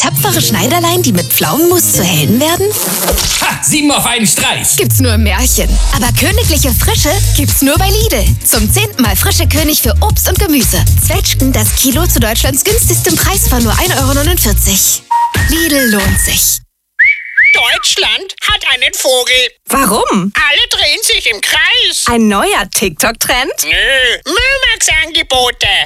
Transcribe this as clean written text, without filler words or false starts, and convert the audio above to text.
Tapfere Schneiderlein, die mit Pflaumenmus zu Helden werden? Ha! 7 auf einen Streich! Gibt's nur im Märchen. Aber königliche Frische gibt's nur bei Lidl. Zum 10. Mal frische König für Obst und Gemüse. Zwetschgen das Kilo zu Deutschlands günstigstem Preis von nur 1,49 €. Lidl lohnt sich. Deutschland hat einen Vogel. Warum? Alle drehen sich im Kreis. Ein neuer TikTok-Trend? Nö, Müllmax-Angebote.